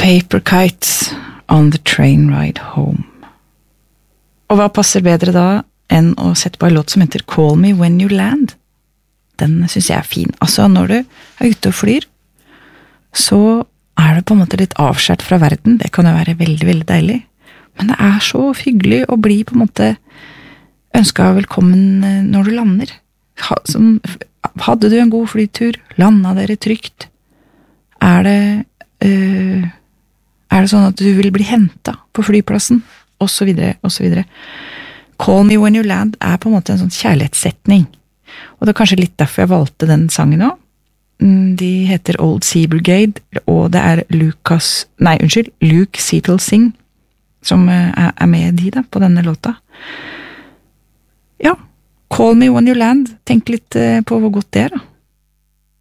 Paper Kites on the train ride home. Og hva passer bedre da enn å sette på en låt som heter Call Me When You Land? Den synes jeg fin. Altså, når du ute og flyr, så det på en måte litt avskjært fra verden. Det kan jo være veldig, veldig deilig. Men det så hyggelig å bli på en måte ønsket velkommen når du lander. Hadde du en god flytur? Landet dere trygt? Det sånn at du vil bli hentet på flyplassen? Og så videre, og så videre. Call Me When You Land på en måte en sånn kjærlighetssetning. Og det kanskje litt derfor jeg valgte den sangen også. De heter Old Sea Brigade, og det Luke Seatle Singh som med de da, på denne låta. Ja, Call Me When You Land. Tenk litt på hvor godt det da.